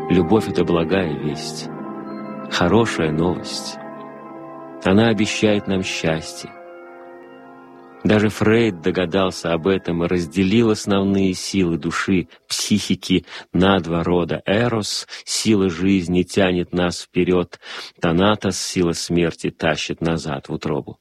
Любовь — это благая весть, хорошая новость. Она обещает нам счастье. Даже Фрейд догадался об этом и разделил основные силы души, психики на два рода. Эрос — сила жизни, тянет нас вперед, Танатос — сила смерти, тащит назад в утробу.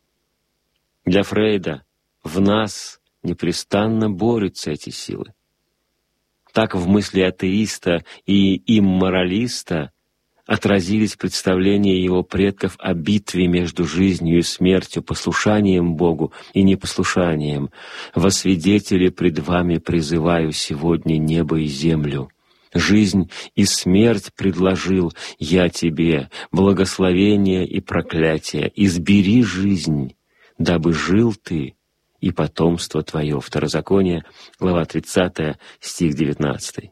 Для Фрейда в нас непрестанно борются эти силы. Так в мысли атеиста и имморалиста отразились представления его предков о битве между жизнью и смертью, послушанием Богу и непослушанием. «Во свидетели пред вами призываю сегодня небо и землю. Жизнь и смерть предложил я тебе, благословение и проклятие. Избери жизнь, дабы жил ты и потомство твое». Второзаконие, глава 30, стих 19.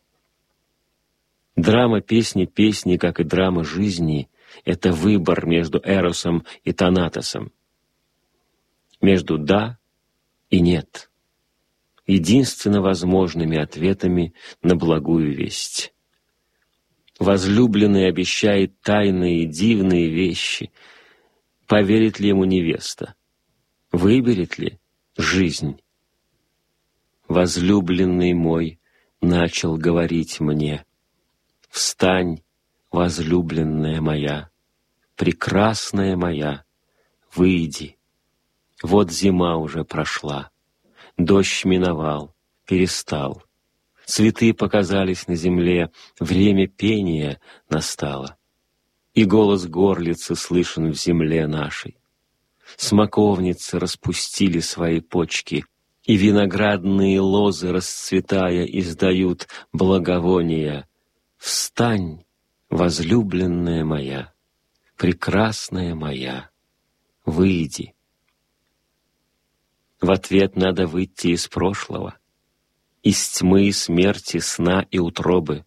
Драма песни, как и драма жизни, — это выбор между Эросом и Танатосом, между «да» и «нет», единственно возможными ответами на благую весть. Возлюбленный обещает тайные и дивные вещи. Поверит ли ему невеста? Выберет ли жизнь? Возлюбленный мой начал говорить мне: «Встань, возлюбленная моя, прекрасная моя, выйди. Вот зима уже прошла, дождь миновал, перестал, цветы показались на земле, время пения настало, и голос горлицы слышен в земле нашей. Смоковницы распустили свои почки, и виноградные лозы, расцветая, издают благовония. Встань, возлюбленная моя, прекрасная моя, выйди». В ответ надо выйти из прошлого, из тьмы и смерти, сна и утробы.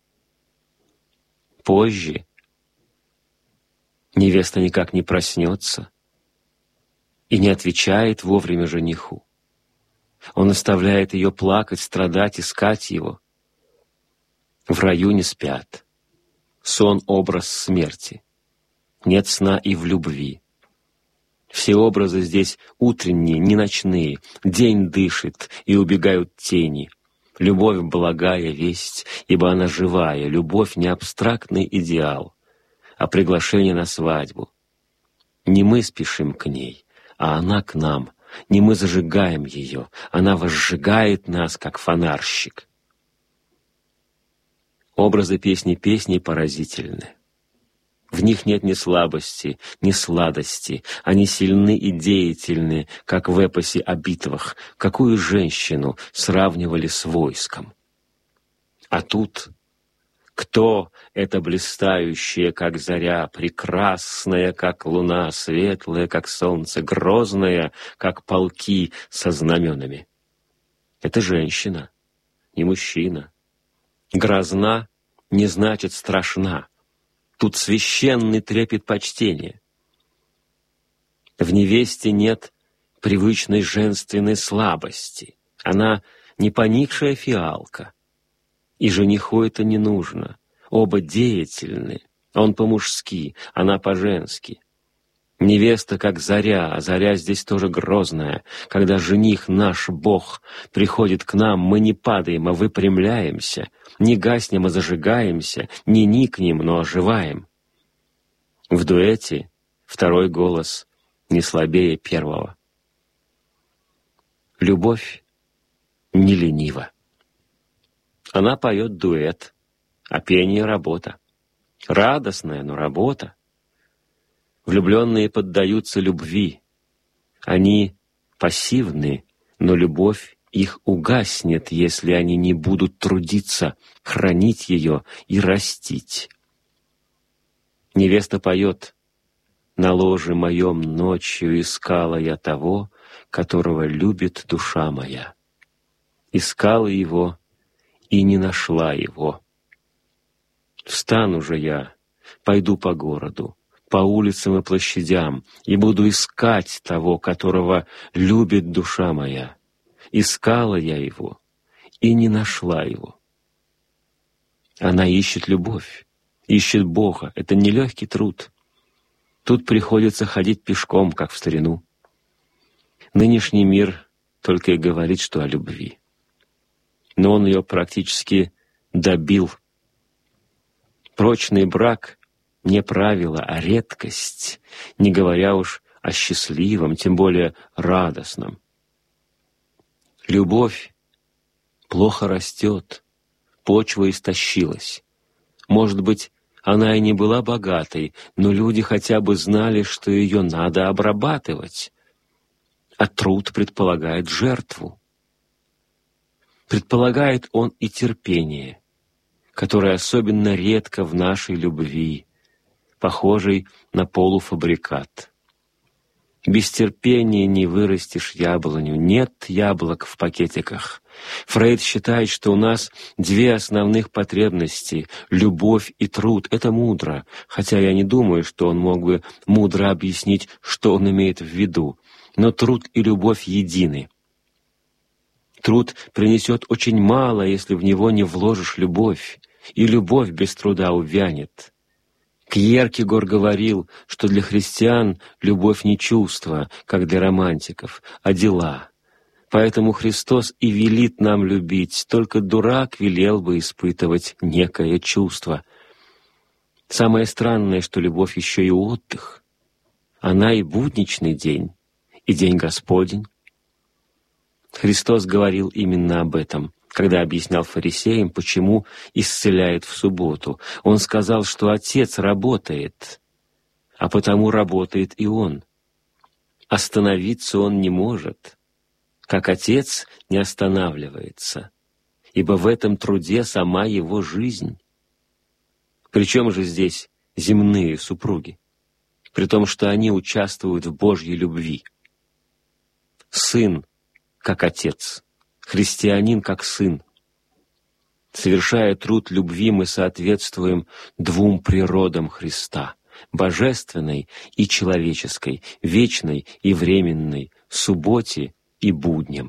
Позже невеста никак не проснется и не отвечает вовремя жениху. Он оставляет ее плакать, страдать, искать его. В раю не спят. Сон — образ смерти. Нет сна и в любви. Все образы здесь утренние, не ночные. День дышит, и убегают тени. Любовь — благая весть, ибо она живая. Любовь — не абстрактный идеал, а приглашение на свадьбу. Не мы спешим к ней, а она к нам. Не мы зажигаем ее, она возжигает нас, как фонарщик. Образы песни поразительны. В них нет ни слабости, ни сладости. Они сильны и деятельны, как в эпосе о битвах. Какую женщину сравнивали с войском? А тут кто эта блистающая, как заря, прекрасная, как луна, светлая, как солнце, грозная, как полки со знаменами? Это женщина, не мужчина. Грозна не значит страшна. Тут священный трепет почтения. В невесте нет привычной женственной слабости. Она не поникшая фиалка. И жениху это не нужно. Оба деятельны. Он по-мужски, она по-женски. Невеста как заря, а заря здесь тоже грозная. Когда жених наш Бог приходит к нам, мы не падаем, а выпрямляемся, не гаснем, а зажигаемся, не никнем, но оживаем. В дуэте второй голос не слабее первого. Любовь не ленива. Она поет дуэт, а пение — работа. Радостная, но работа. Влюбленные поддаются любви. Они пассивны, но любовь их угаснет, если они не будут трудиться, хранить ее и растить. Невеста поет: «На ложе моем ночью искала я того, которого любит душа моя. Искала его и не нашла его. Встану же я, пойду по городу, по улицам и площадям, и буду искать того, которого любит душа моя. Искала я его и не нашла его». Она ищет любовь, ищет Бога. Это нелегкий труд. Тут приходится ходить пешком, как в старину. Нынешний мир только и говорит, что о любви. Но он ее практически добил. Прочный брак — не правило, а редкость, не говоря уж о счастливом, тем более радостном. Любовь плохо растет, почва истощилась. Может быть, она и не была богатой, но люди хотя бы знали, что ее надо обрабатывать. А труд предполагает жертву. Предполагает он и терпение, которое особенно редко в нашей любви, похожей на полуфабрикат. Без терпения не вырастешь яблоню, нет яблок в пакетиках. Фрейд считает, что у нас две основных потребности — любовь и труд. Это мудро, хотя я не думаю, что он мог бы мудро объяснить, что он имеет в виду. Но труд и любовь едины. Труд принесет очень мало, если в него не вложишь любовь, и любовь без труда увянет. Кьеркегор говорил, что для христиан любовь не чувство, как для романтиков, а дела. Поэтому Христос и велит нам любить, только дурак велел бы испытывать некое чувство. Самое странное, что любовь еще и отдых. Она и будничный день, и день Господень. Христос говорил именно об этом, когда объяснял фарисеям, почему исцеляет в субботу. Он сказал, что Отец работает, а потому работает и Он. Остановиться Он не может, как Отец не останавливается, ибо в этом труде сама Его жизнь. Причем же здесь земные супруги, при том, что они участвуют в Божьей любви. Сын, как Отец, христианин, как Сын. Совершая труд любви, мы соответствуем двум природам Христа — божественной и человеческой, вечной и временной, субботе и будням.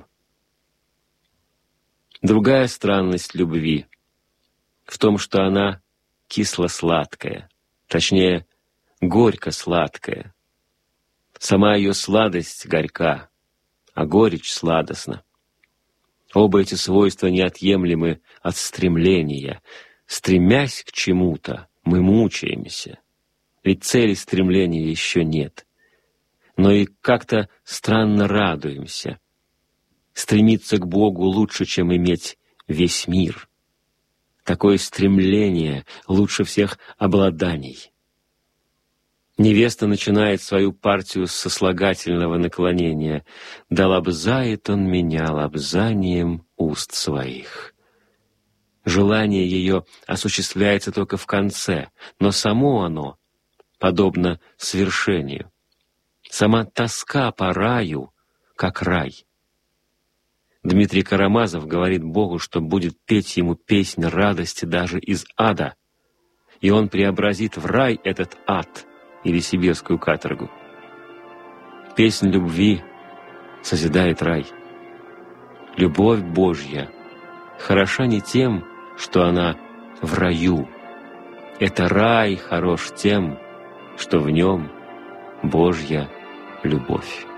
Другая странность любви в том, что она кисло-сладкая, точнее, горько-сладкая. Сама ее сладость горька, а горечь сладостна. Оба эти свойства неотъемлемы от стремления. Стремясь к чему-то, мы мучаемся, ведь цели стремления еще нет. Но и как-то странно радуемся. Стремиться к Богу лучше, чем иметь весь мир. Такое стремление лучше всех обладаний. Невеста начинает свою партию с сослагательного наклонения. «Да лобзает он меня лобзанием уст своих». Желание ее осуществляется только в конце, но само оно подобно свершению. Сама тоска по раю, как рай. Дмитрий Карамазов говорит Богу, что будет петь ему песнь радости даже из ада, и он преобразит в рай этот ад или сибирскую каторгу. Песнь любви созидает рай. Любовь Божья хороша не тем, что она в раю. Это рай хорош тем, что в нем Божья любовь.